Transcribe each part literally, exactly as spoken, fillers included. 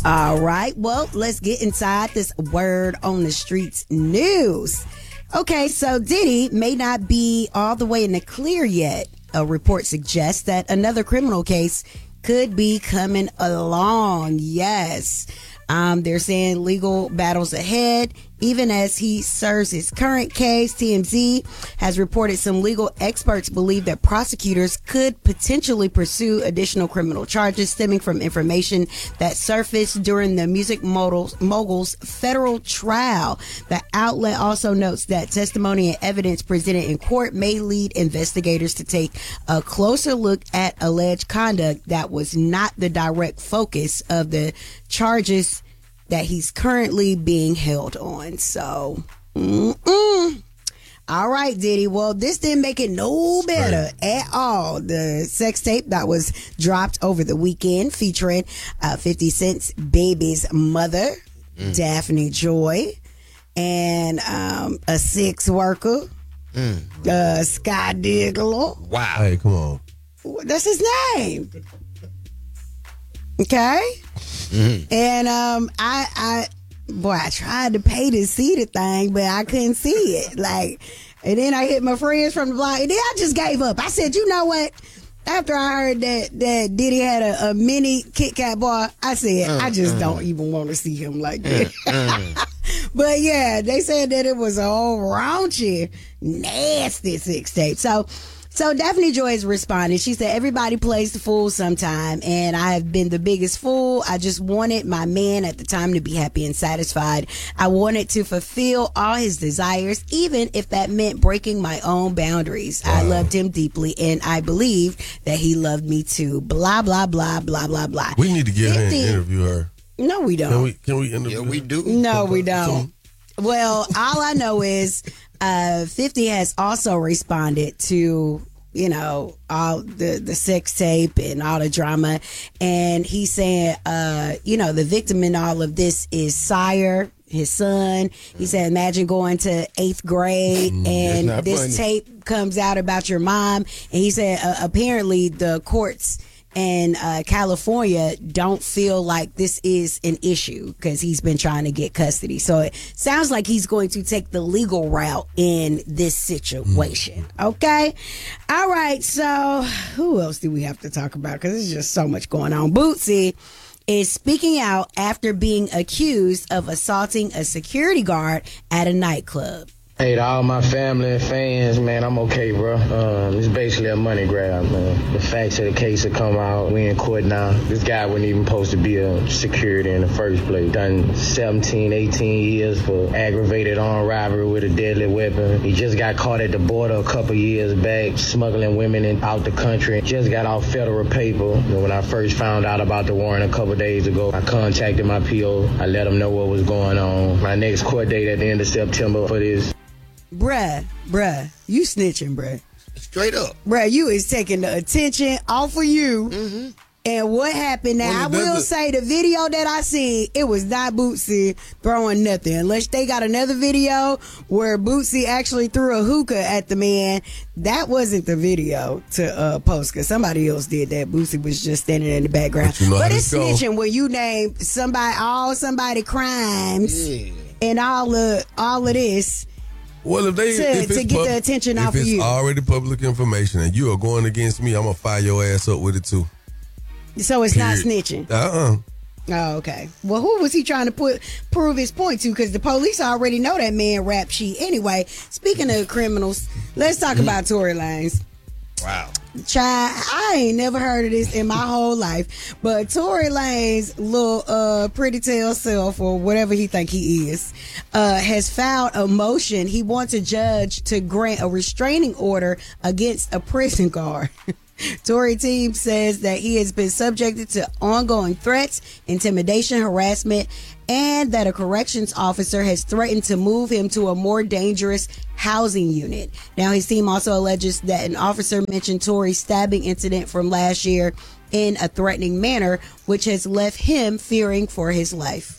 All right. Well, let's get inside this word on the streets news. Okay, so Diddy may not be all the way in the clear yet. A report suggests that another criminal case could be coming along. Yes. Um, they're saying legal battles ahead. Even as he serves his current case, T M Z has reported some legal experts believe that prosecutors could potentially pursue additional criminal charges stemming from information that surfaced during the music mogul's, mogul's federal trial. The outlet also notes that testimony and evidence presented in court may lead investigators to take a closer look at alleged conduct that was not the direct focus of the charges that he's currently being held on. So, mm-mm. All right, Diddy. Well, this didn't make it no better at all. The sex tape that was dropped over the weekend featuring uh, fifty Cent's baby's mother, mm. Daphne Joy, and um, a sex worker, mm. uh, Sky Diggler. Wow. Hey, come on. That's his name. Okay? Mm-hmm. And um, I, I, boy, I tried to pay to see the thing, but I couldn't see it. Like, and then I hit my friends from the block, and then I just gave up. I said, you know what? After I heard that that Diddy had a, a mini Kit Kat bar, I said, mm, I just mm. don't even want to see him like that. Mm, mm. But yeah, they said that it was a whole raunchy, nasty sex tape. So. So Daphne Joy has responded. She said, everybody plays the fool sometime, and I have been the biggest fool. I just wanted my man at the time to be happy and satisfied. I wanted to fulfill all his desires, even if that meant breaking my own boundaries. Wow. I loved him deeply, and I believed that he loved me too. Blah, blah, blah, blah, blah, blah. We need to get her and interview her. No, we don't. Can we, can we interview Yeah, her? we do. No, we don't. Well, all I know is uh, fifty has also responded to, you know, all the, the sex tape and all the drama. And he's saying, uh, you know, the victim in all of this is Sire, his son. He said, imagine going to eighth grade and this funny. tape comes out about your mom. And he said, uh, apparently the courts in uh, California don't feel like this is an issue because he's been trying to get custody. So it sounds like he's going to take the legal route in this situation. Okay? All right. So who else do we have to talk about? Because there's just so much going on. Bootsy is speaking out after being accused of assaulting a security guard at a nightclub. Hey, to all my family and fans, man, I'm okay, bro. Um, it's basically a money grab, man. The facts of the case have come out. We in court now. This guy wasn't even supposed to be a security in the first place. Done seventeen, eighteen years for aggravated armed robbery with a deadly weapon. He just got caught at the border a couple years back, smuggling women in, out the country. Just got off federal paper. And when I first found out about the warrant a couple days ago, I contacted my P O. I let him know what was going on. My next court date at the end of September for this. Bruh, bruh, you snitching, bruh. Straight up. Bruh, you is taking the attention off of you. Mm-hmm. And what happened now, I will say the video that I seen, it was not Bootsy throwing nothing. Unless they got another video where Bootsy actually threw a hookah at the man. That wasn't the video to uh, post because somebody else did that. Bootsy was just standing in the background. But, you know but it's snitching when you name somebody, all somebody crimes yeah. and all of, all of this. Well, if they to, if to get pub- the attention off of you. If it's already public information and you are going against me, I'm going to fire your ass up with it too. So it's Period. not snitching? Uh-uh. Oh, okay. Well, who was he trying to put prove his point to? Because the police already know that man rap sheet. Anyway, speaking of criminals, let's talk mm. about Tory Lanez. Wow. Child, I ain't never heard of this in my whole life. But Tory Lanez, little uh, pretty tail self, or whatever he think he is, uh, has filed a motion. He wants a judge to grant a restraining order against a prison guard. Tory team says that he has been subjected to ongoing threats, intimidation, harassment, and that a corrections officer has threatened to move him to a more dangerous housing unit. Now, his team also alleges that an officer mentioned Tory's stabbing incident from last year in a threatening manner, which has left him fearing for his life.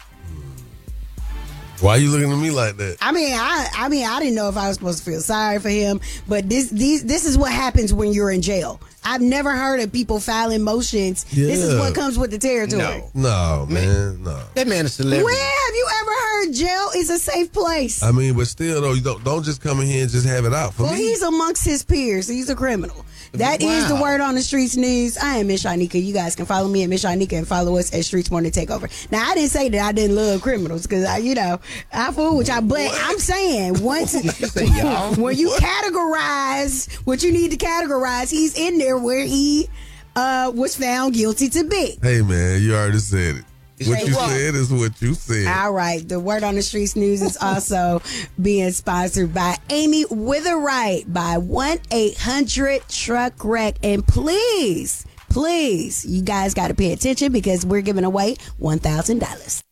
Why are you looking at me like that? I mean, I I mean, I didn't know if I was supposed to feel sorry for him, but this these this is what happens when you're in jail. I've never heard of people filing motions. Yeah. This is what comes with the territory. No. No, man, no. That man is a celebrity. Where have you ever heard jail is a safe place? I mean, but still, though, you don't, don't just come in here and just have it out for well, me. he's amongst his peers. He's a criminal. That wow. is the word on the streets news. I am Miss Shanika. You guys can follow me at Miss Shanika and follow us at Streets Morning Takeover. Now, I didn't say that I didn't love criminals because, I, you know, I fool with y'all. But what? I'm saying once when you categorize what you need to categorize, he's in there where he uh, was found guilty to be. Hey, man, you already said it. What Hey, you well, said is what you said. All right. The Word on the Streets News is also being sponsored by Amy Witherite by one eight hundred truck wreck. And please, please, you guys got to pay attention because we're giving away one thousand dollars.